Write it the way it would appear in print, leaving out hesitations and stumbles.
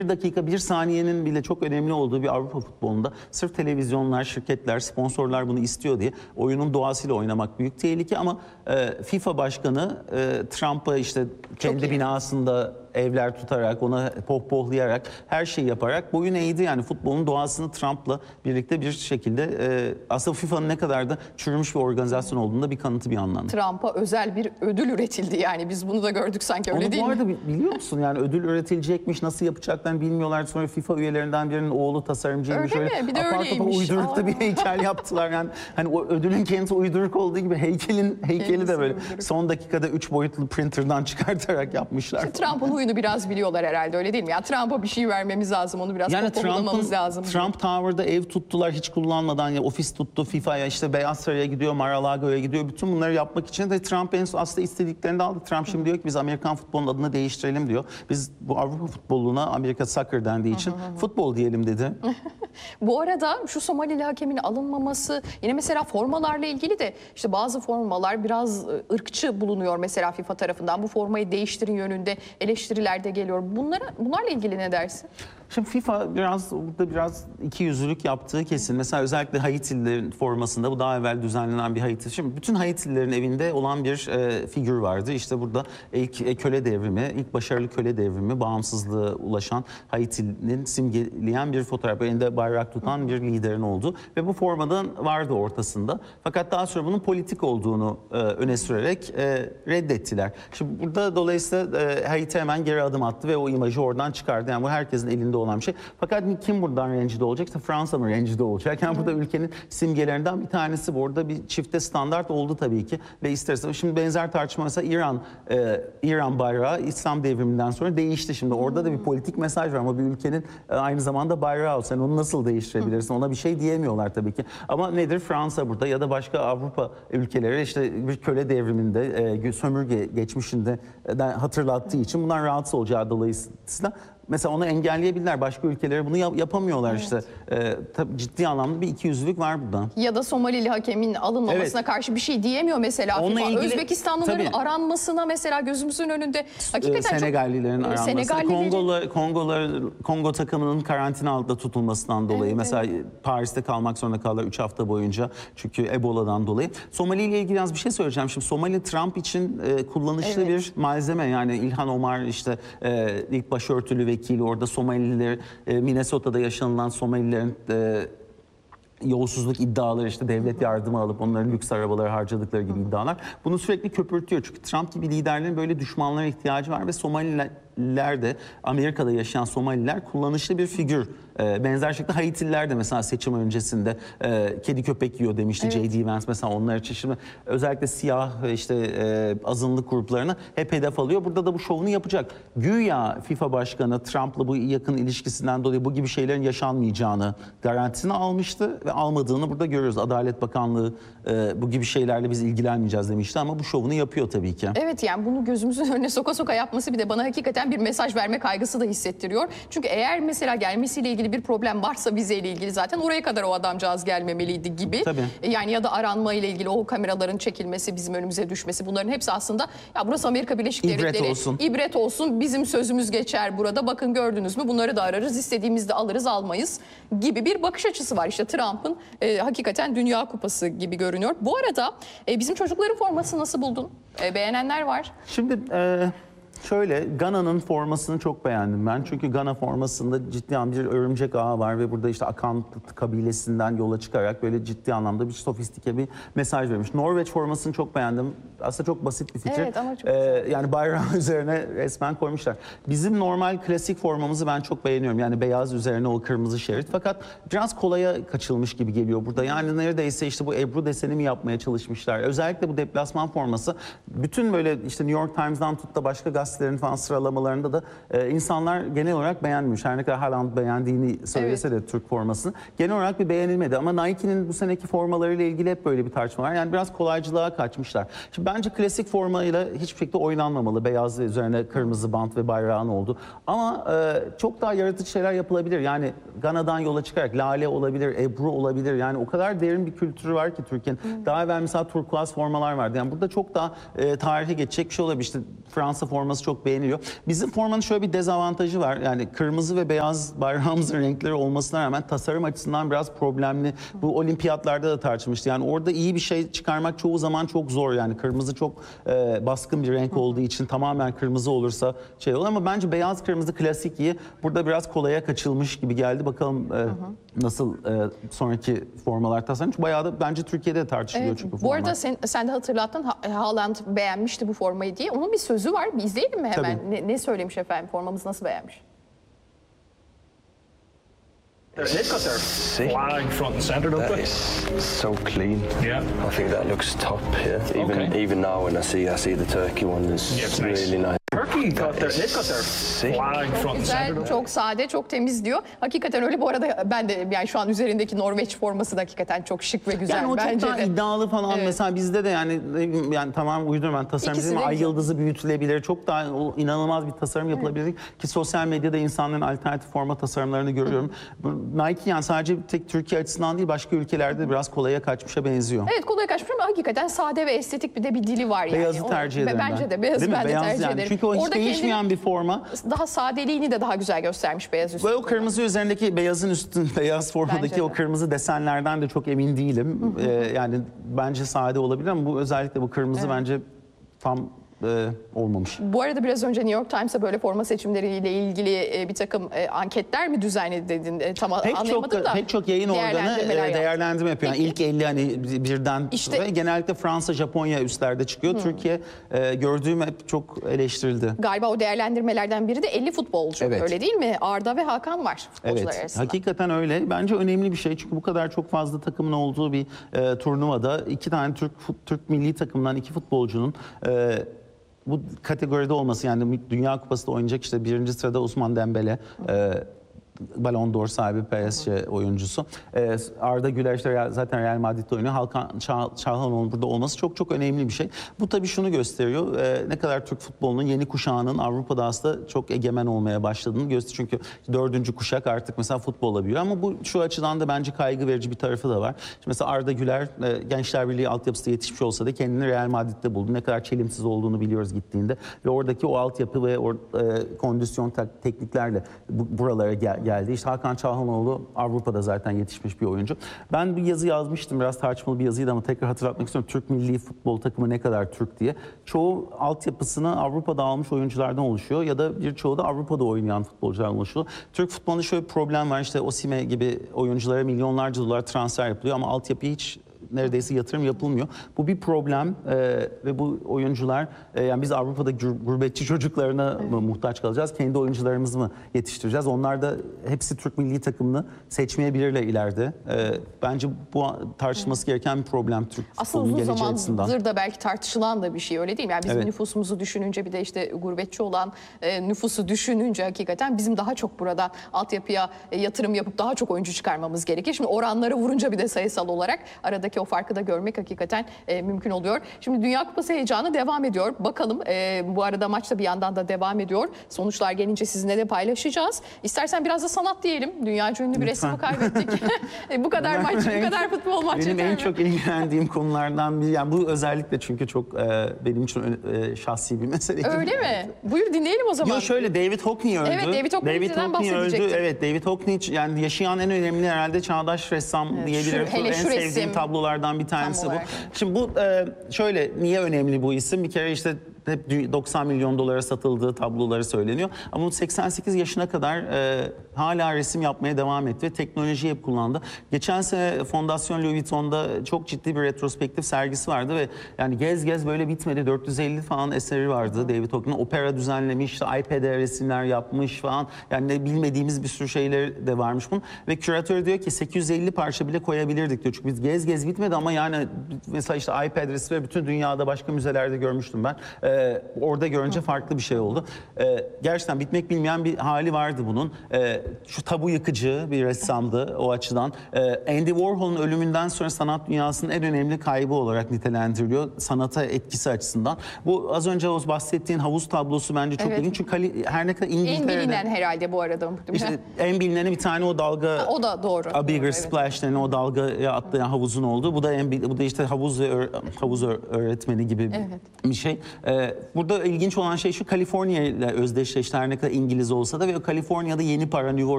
Bir dakika, bir saniyenin bile çok önemli olduğu bir Avrupa futbolunda sırf televizyonlar, şirketler, sponsorlar bunu istiyor diye oyunun doğasıyla oynamak büyük tehlike. Ama FIFA Başkanı Trump'a işte kendi binasında evler tutarak, ona pohpohlayarak, her şeyi yaparak boyun eğdi. Yani futbolun doğasını Trump'la birlikte bir şekilde aslında FIFA'nın ne kadar da çürümüş bir organizasyon olduğunda bir kanıtı bir anlamda. Trump'a özel bir ödül üretildi, yani biz bunu da gördük sanki, öyle değil mi? Bu arada biliyor musun, yani ödül üretilecekmiş, nasıl yapacaklarını bilmiyorlar. Sonra FIFA üyelerinden birinin oğlu tasarımcıymış. Öyle mi? Bir de apar öyleymiş. Uyduruk da bir heykel yaptılar. Yani hani o ödülün kendisi uyduruk olduğu gibi heykeli de böyle uyduruk. son dakikada 3 boyutlu printer'dan çıkartarak yapmışlar. İşte Trump'ın huyunu biraz biliyorlar herhalde, öyle değil mi? Ya Trumpa bir şey vermemiz lazım, onu biraz pohpohlamamız lazım. Trump Tower'da ev tuttular hiç kullanmadan, ya ofis tuttu, FIFA'ya, işte Beyaz Saray'a gidiyor, Mar-a-Lago'ya gidiyor. Bütün bunları yapmak için de Trump en son aslında istediklerini de aldı. Trump şimdi diyor ki biz Amerikan futbolunun adını değiştirelim diyor. Biz bu Avrupa futboluna, Amerika Soccer dendiği için futbol diyelim dedi. Bu arada şu Somalili hakemin alınmaması, yine mesela formalarla ilgili de işte bazı formalar biraz ırkçı bulunuyor mesela FIFA tarafından. Bu formayı değiştirin yönünde eleştiriler de geliyor. Bunlarla ilgili ne dersin? Şimdi FIFA biraz ikiyüzlülük yaptığı kesin. Mesela özellikle Haitililerin formasında, bu daha evvel düzenlenen bir Haiti. Şimdi bütün Haitililerin evinde olan bir figür vardı. İşte burada ilk köle devrimi, ilk başarılı köle devrimi, bağımsızlığa ulaşan Haiti'nin simgeleyen bir fotoğraf. Elinde bayrak tutan bir liderin olduğu ve bu formadan vardı ortasında. Fakat daha sonra bunun politik olduğunu öne sürerek reddettiler. Şimdi burada dolayısıyla Haiti hemen geri adım attı ve o imajı oradan çıkardı. Yani bu herkesin elinde olan bir şey. Fakat kim buradan rencide olacak? İşte Fransa mı rencide olacak? Yani burada ülkenin simgelerinden bir tanesi, bu arada bir çifte standart oldu tabii ki ve istersen şimdi benzer tartışma mesela İran bayrağı İslam devriminden sonra değişti. Şimdi orada da bir politik mesaj var ama bir ülkenin aynı zamanda bayrağı olsa, sen onu nasıl değiştirebilirsin? Ona bir şey diyemiyorlar tabii ki. Ama nedir? Fransa burada ya da başka Avrupa ülkeleri işte bir köle devriminde, sömürge geçmişinde hatırlattığı için bundan rahatsız olacağı dolayısıyla mesela onu engelleyebilirler. Başka ülkelere bunu yapamıyorlar işte. Tabii ciddi anlamda bir ikiyüzlülük var burada. Ya da Somalili hakemin alınmamasına karşı bir şey diyemiyor mesela FIFA. Özbekistanlıların aranmasına mesela gözümüzün önünde hakikaten Senegallilerin aranması. Kongo takımının karantina altında tutulmasından dolayı mesela Paris'te kalmak zorunda kaldılar 3 hafta boyunca çünkü Ebola'dan dolayı. Somali ile ilgili bir şey söyleyeceğim. Şimdi Somali Trump için kullanışlı bir malzeme. Yani İlhan Omar işte ilk başörtülü vekili, orada Somalililer, Minnesota'da yaşanılan Somalilerin yolsuzluk iddiaları, işte devlet yardımı alıp onların lüks arabaları harcadıkları gibi iddialar. Bunu sürekli köpürtüyor. Çünkü Trump gibi liderlerin böyle düşmanlara ihtiyacı var ve Somaliler de, Amerika'da yaşayan Somaliler kullanışlı bir figür. Benzer şekilde Haitililer de mesela seçim öncesinde kedi köpek yiyor demişti J.D. Vance mesela onlar için. Şimdi özellikle siyah işte azınlık gruplarını hep hedef alıyor. Burada da bu şovunu yapacak. Güya FIFA Başkanı Trump'la bu yakın ilişkisinden dolayı bu gibi şeylerin yaşanmayacağını garantisini almıştı ve almadığını burada görüyoruz. Adalet Bakanlığı bu gibi şeylerle biz ilgilenmeyeceğiz demişti ama bu şovunu yapıyor tabii ki. Evet, yani bunu gözümüzün önüne soka soka yapması bir de bana hakikaten bir mesaj verme kaygısı da hissettiriyor. Çünkü eğer mesela gelmesiyle ilgili bir problem varsa, vizeyle ilgili, zaten oraya kadar o adamcağız gelmemeliydi gibi. Tabii. Yani ya da aranma ile ilgili o kameraların çekilmesi, bizim önümüze düşmesi, bunların hepsi aslında ya burası Amerika Birleşik Devletleri. İbret olsun. Bizim sözümüz geçer burada. Bakın gördünüz mü? Bunları da ararız. İstediğimizde alırız, almayız gibi bir bakış açısı var. İşte Trump'ın hakikaten Dünya Kupası gibi görünüyor. Bu arada bizim çocukların formasını nasıl buldun? Beğenenler var. Şimdi şöyle, Gana'nın formasını çok beğendim ben. Çünkü Gana formasında ciddi anlamda bir örümcek ağı var ve burada işte Akan kabilesinden yola çıkarak böyle ciddi anlamda bir sofistike bir mesaj vermiş. Norveç formasını çok beğendim. Aslında çok basit bir fikir. Evet, ama çok yani bayrağın üzerine resmen koymuşlar. Bizim normal klasik formamızı ben çok beğeniyorum. Yani beyaz üzerine o kırmızı şerit. Fakat biraz kolaya kaçılmış gibi geliyor burada. Yani neredeyse işte bu Ebru deseni mi yapmaya çalışmışlar. Özellikle bu deplasman forması bütün böyle işte New York Times'dan tut da başka gazetelerin falan sıralamalarında da insanlar genel olarak beğenmiş. Her ne kadar Haaland beğendiğini söylese de Türk formasını. Genel olarak bir beğenilmedi ama Nike'nin bu seneki formalarıyla ilgili hep böyle bir tartışma var. Yani biraz kolaycılığa kaçmışlar. Şimdi bence klasik formayla hiçbir şekilde oynanmamalı. Beyaz ve üzerine kırmızı bant ve bayrağın oldu. Ama çok daha yaratıcı şeyler yapılabilir. Yani Gana'dan yola çıkarak Lale olabilir, Ebru olabilir. Yani o kadar derin bir kültürü var ki Türkiye'nin. Daha evvel mesela turkuaz formalar vardı. Yani burada çok daha tarihe geçecek bir şey olabilir. İşte Fransa forması olması çok beğeniliyor. Bizim formanın şöyle bir dezavantajı var. Yani kırmızı ve beyaz bayrağımızın renkleri olmasına rağmen tasarım açısından biraz problemli. Bu olimpiyatlarda da tartışmıştı. Yani orada iyi bir şey çıkarmak çoğu zaman çok zor. Yani kırmızı çok baskın bir renk olduğu için tamamen kırmızı olursa şey olur ama bence beyaz kırmızı klasik iyi. Burada biraz kolaya kaçılmış gibi geldi. Bakalım nasıl sonraki formalar tasarlanmış. Bayağı da bence Türkiye'de de tartışılıyor Evet, çünkü bu forma. arada sen de hatırlattın Haaland beğenmişti bu formayı diye. Onun bir sözü var. Bir izleyelim mi hemen? Ne söylemiş efendim? Formamızı nasıl beğenmiş? They've got their flag front and centre, don't That they? is so clean. Yeah. I think that looks top. Yeah. Okay. Even now when I see the turkey one is Yeah, it's nice. really nice. Turkey they've got their Sick. flag front and Güzel, centre. çok sade, çok temiz diyor. Hakikaten öyle. Bu arada ben de yani şu an üzerindeki Norveç forması da hakikaten çok şık ve güzel Yani o bence çok daha de. iddialı falan Evet. mesela bizde de yani tamam uydurma ben tasarımcıyım İkisi de ama ay güzel. yıldızı büyütülebilir. Çok daha inanılmaz bir tasarım yapılabilir ki sosyal medyada insanların alternatif forma tasarımlarını görüyorum. Bu Nike yani sadece tek Türkiye açısından değil başka ülkelerde de biraz kolaya kaçmışa benziyor. Evet, kolay kaçmış ama hakikaten sade ve estetik bir de bir dili var yani. Beyazı tercih ederim ben. Bence de beyazı Değil mi? ben de Beyaz tercih yani. ederim. Çünkü o hiç Orada değişmeyen bir forma. daha sadeliğini de daha güzel göstermiş beyaz üstünde. Ve o kırmızı üzerindeki beyazın beyaz Bence formadaki de. o kırmızı desenlerden de çok emin değilim. Yani bence sade olabilir ama bu özellikle bu kırmızı bence tam olmamış. Bu arada biraz önce New York Times'a böyle forma seçimleriyle ilgili bir takım anketler mi düzenledi dedin? Tam anlayamadım da. Pek çok yayın organı değerlendirmeler yaptı. değerlendirme yapıyor. Yani ilk 50 hani birden İşte- ve genellikle Fransa, Japonya üstlerde çıkıyor. Türkiye gördüğüm hep çok eleştirildi. Galiba o değerlendirmelerden biri de 50 futbolcu. Evet. Öyle değil mi? Arda ve Hakan var futbolcular Evet, arasında. hakikaten öyle. Bence önemli bir şey çünkü bu kadar çok fazla takımın olduğu bir turnuvada iki tane Türk milli takımdan iki futbolcunun bu kategoride olması yani Dünya Kupası'da oynayacak işte birinci sırada Ousmane Dembele, Ballon d'Or sahibi PSG oyuncusu. Arda Güler işte zaten Real Madrid'de oynuyor. Hakan Çalhanoğlu'nun burada olması çok çok önemli bir şey. Bu tabii şunu gösteriyor. Ne kadar Türk futbolunun yeni kuşağının Avrupa'da aslında çok egemen olmaya başladığını gösteriyor. Çünkü dördüncü kuşak artık mesela futbola büyüyor. Ama bu şu açıdan da bence kaygı verici bir tarafı da var. Şimdi mesela Arda Güler Gençler Birliği altyapısında yetişmiş olsa da kendini Real Madrid'de buldu. Ne kadar çelimsiz olduğunu biliyoruz gittiğinde. Ve oradaki o altyapı ve kondisyon tekniklerle buralara geldi. İşte Hakan Çalhanoğlu Avrupa'da zaten yetişmiş bir oyuncu. Ben bir yazı yazmıştım. Biraz tartışmalı bir yazıydı ama tekrar hatırlatmak istiyorum. Türk milli futbol takımı ne kadar Türk diye. Çoğu altyapısını Avrupa'da almış oyunculardan oluşuyor ya da birçoğu da Avrupa'da oynayan futbolculardan oluşuyor. Türk futbolunda şöyle bir problem var. İşte Osimhen gibi oyunculara milyonlarca dolar transfer yapılıyor ama altyapıya hiç neredeyse yatırım yapılmıyor. Bu bir problem ve bu oyuncular yani biz Avrupa'da gurbetçi çocuklarına mı muhtaç kalacağız? Kendi oyuncularımızı mı yetiştireceğiz? Onlar da hepsi Türk milli takımını seçmeyebilirler ileride. Bence bu tartışılması gereken bir problem Türk Aslında futbolunun uzun geleceği açısından. zamandır da belki tartışılan da bir şey öyle değil mi? Yani bizim Evet. nüfusumuzu düşününce bir de işte gurbetçi olan nüfusu düşününce hakikaten bizim daha çok burada altyapıya yatırım yapıp daha çok oyuncu çıkarmamız gerekir. Şimdi oranları vurunca bir de sayısal olarak aradaki o farkı da görmek hakikaten mümkün oluyor. Şimdi Dünya Kupası heyecanı devam ediyor. Bakalım bu arada maç da bir yandan da devam ediyor. Sonuçlar gelince sizinle de paylaşacağız. İstersen biraz da sanat diyelim. Dünyaca ünlü bir Lütfen. resmi kaybettik. Bu kadar maç, bu kadar futbol maç Benim yeter en mi? çok ilgilendiğim konulardan biri. Yani bu özellikle çünkü çok benim için şahsi bir mesele. Öyle mi? Buyur dinleyelim o zaman. Yok şöyle David Hockney öldü. Evet, David Hockney'den öldü. bahsedecektim. Evet, David Hockney yani yaşayan en önemli herhalde çağdaş ressam diyebiliriz. hele En şu sevdiğim resim. tablolardan bir tanesi bu. olarak. Şimdi bu şöyle niye önemli bu isim? Bir kere işte hep 90 milyon dolara satıldığı tabloları söyleniyor. Ama bu 88 yaşına kadar hala resim yapmaya devam etti ve teknolojiyi hep kullandı. Geçen sene Fondasyon Louis Vuitton'da çok ciddi bir retrospektif sergisi vardı ve yani gez böyle bitmedi. 450 falan eseri vardı David Hockney'in. Opera düzenlemiş, işte iPad'e resimler yapmış falan. Yani bilmediğimiz bir sürü şeyler de varmış bunun. Ve küratör diyor ki 850 parça bile koyabilirdik diyor. Çünkü biz gez bitmedi ama yani mesela işte iPad resmi bütün dünyada başka müzelerde görmüştüm ben. Orada görünce farklı bir şey oldu. Gerçekten bitmek bilmeyen bir hali vardı bunun. Şu tabu yıkıcı bir ressamdı o açıdan. Andy Warhol'un ölümünden sonra sanat dünyasının en önemli kaybı olarak nitelendiriliyor. Sanata etkisi açısından. Bu az önce o bahsettiğin havuz tablosu bence çok ilginç. Çünkü her ne kadar En İngiltere'de... bilinen herhalde bu arada. İşte en bilineni bir tane o dalga... O da doğru. A Bigger Evet. Splash denen o dalgaya atlayan havuzun olduğu. Bu da işte havuz öğretmeni gibi bir şey. Burada ilginç olan şey şu, Kaliforniya ile özdeşleşti her ne kadar İngiliz olsa da ve Kaliforniya'da yeni para, New